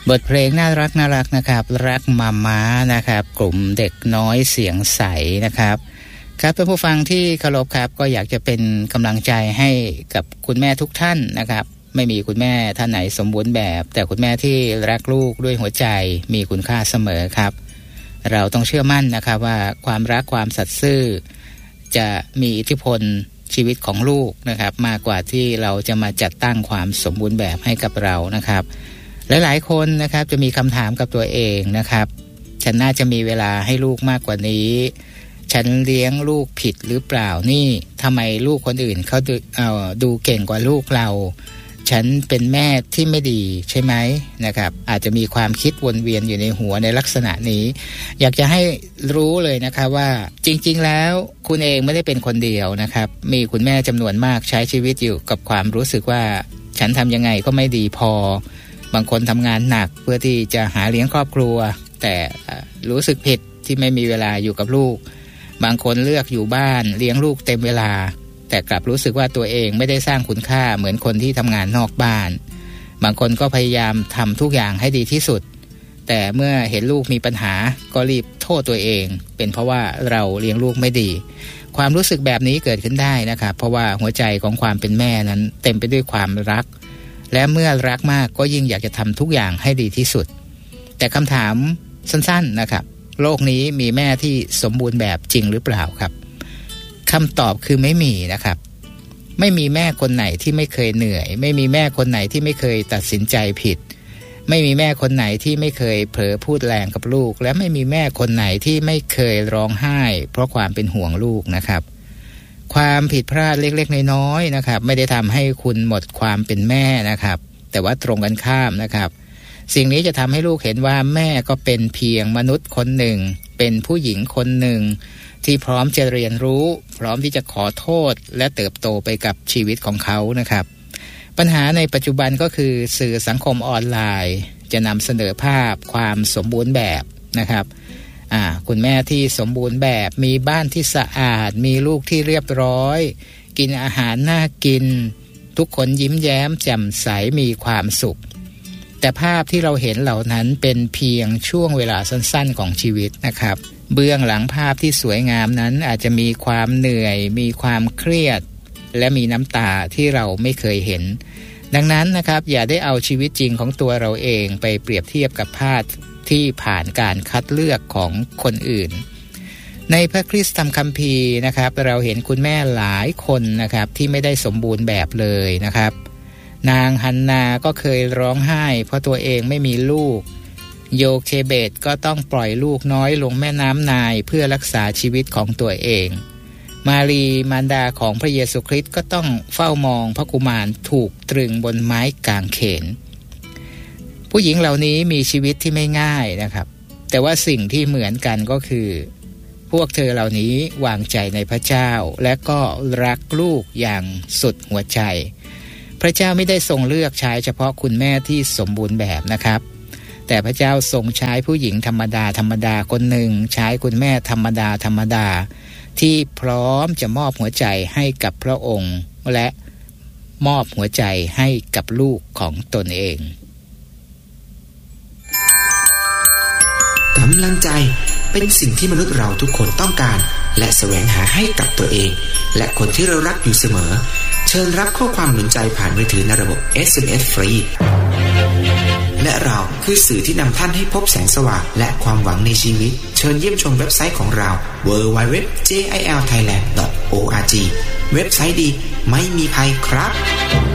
บทเพลงน่ารักนะครับรักมาม้านะครับกลุ่มเด็กน้อยเสียงใสนะครับครับท่านผู้ฟังที่เคารพครับก็อยากจะเป็นกำลังใจให้กับคุณแม่ทุกท่านนะครับไม่มีคุณแม่ท่านไหนสมบูรณ์แบบแต่คุณแม่ที่รักลูกด้วยหัวใจมีคุณค่าเสมอครับเราต้องเชื่อมั่นนะครับว่าความรักความสัตย์ซื่อจะมีอิทธิพลชีวิตของลูกนะครับมากกว่าที่เราจะมาจัดตั้งความสมบูรณ์แบบให้กับเรานะครับหลายๆคนนะครับจะมีคำถามกับตัวเองนะครับฉันน่าจะมีเวลาให้ลูกมากกว่านี้ฉันเลี้ยงลูกผิดหรือเปล่านี่ทำไมลูกคนอื่นเขาดูเก่งกว่าลูกเราฉันเป็นแม่ที่ไม่ดีใช่ไหมนะครับอาจจะมีความคิดวนเวียนอยู่ในหัวในลักษณะนี้อยากจะให้รู้เลยนะครับว่าจริงๆแล้วคุณเองไม่ได้เป็นคนเดียวนะครับมีคุณแม่จำนวนมากใช้ชีวิตอยู่กับความรู้สึกว่าฉันทำยังไงก็ไม่ดีพอบางคนทำงานหนักเพื่อที่จะหาเลี้ยงครอบครัวแต่รู้สึกผิดที่ไม่มีเวลาอยู่กับลูกบางคนเลือกอยู่บ้านเลี้ยงลูกเต็มเวลาแต่กลับรู้สึกว่าตัวเองไม่ได้สร้างคุณค่าเหมือนคนที่ทำงานนอกบ้านบางคนก็พยายามทำทุกอย่างให้ดีที่สุดแต่เมื่อเห็นลูกมีปัญหาก็รีบโทษตัวเองเป็นเพราะว่าเราเลี้ยงลูกไม่ดีความรู้สึกแบบนี้เกิดขึ้นได้นะครับเพราะว่าหัวใจของความเป็นแม่นั้นเต็มไปด้วยความรักและเมื่อรักมากก็ยิ่งอยากจะทำทุกอย่างให้ดีที่สุดแต่คำถามสั้นๆนะครับโลกนี้มีแม่ที่สมบูรณ์แบบจริงหรือเปล่าครับคำตอบคือไม่มีนะครับไม่มีแม่คนไหนที่ไม่เคยเหนื่อยไม่มีแม่คนไหนที่ไม่เคยตัดสินใจผิดไม่มีแม่คนไหนที่ไม่เคยเผลอพูดแรงกับลูกและไม่มีแม่คนไหนที่ไม่เคยร้องไห้เพราะความเป็นห่วงลูกนะครับความผิดพลาดเล็กๆน้อยๆนะครับไม่ได้ทำให้คุณหมดความเป็นแม่นะครับแต่ว่าตรงกันข้ามนะครับสิ่งนี้จะทำให้ลูกเห็นว่าแม่ก็เป็นเพียงมนุษย์คนหนึ่งเป็นผู้หญิงคนหนึ่งที่พร้อมจะเรียนรู้พร้อมที่จะขอโทษและเติบโตไปกับชีวิตของเขานะครับปัญหาในปัจจุบันก็คือสื่อสังคมออนไลน์จะนำเสนอภาพความสมบูรณ์แบบนะครับคุณแม่ที่สมบูรณ์แบบมีบ้านที่สะอาดมีลูกที่เรียบร้อยกินอาหารน่ากินทุกคนยิ้มแย้มแจ่มใสมีความสุขแต่ภาพที่เราเห็นเหล่านั้นเป็นเพียงช่วงเวลาสั้นๆของชีวิตนะครับเบื้องหลังภาพที่สวยงามนั้นอาจจะมีความเหนื่อยมีความเครียดและมีน้ำตาที่เราไม่เคยเห็นดังนั้นนะครับอย่าได้เอาชีวิตจริงของตัวเราเองไปเปรียบเทียบกับภาพที่ผ่านการคัดเลือกของคนอื่นในพระคริสตธรรมคัมภีร์นะครับเราเห็นคุณแม่หลายคนนะครับที่ไม่ได้สมบูรณ์แบบเลยนะครับนางฮันนาก็เคยร้องไห้เพราะตัวเองไม่มีลูกโยเคเบตก็ต้องปล่อยลูกน้อยลงแม่น้ำไนล์เพื่อรักษาชีวิตของตัวเองมารีมารดาของพระเยซูคริสต์ก็ต้องเฝ้ามองพระกุมารถูกตรึงบนไม้กางเขนผู้หญิงเหล่านี้มีชีวิตที่ไม่ง่ายนะครับแต่ว่าสิ่งที่เหมือนกันก็คือพวกเธอเหล่านี้วางใจในพระเจ้าและก็รักลูกอย่างสุดหัวใจพระเจ้าไม่ได้ทรงเลือกใช้เฉพาะคุณแม่ที่สมบูรณ์แบบนะครับแต่พระเจ้าทรงใช้ผู้หญิงธรรมดาคนหนึ่งใช้คุณแม่ธรรมดาที่พร้อมจะมอบหัวใจให้กับพระองค์และมอบหัวใจให้กับลูกของตนเองกำลังใจเป็นสิ่งที่มนุษย์เราทุกคนต้องการและแสวงหาให้กับตัวเองและคนที่เรารักอยู่เสมอเชิญรับข้อความหนุนใจผ่านมือถือในระบบ SMS ฟรีและเราคือสื่อที่นำท่านให้พบแสงสว่างและความหวังในชีวิตเชิญเยี่ยมชมเว็บไซต์ของเรา www.jilthailand.org เว็บไซต์ดีไม่มีภัยครับ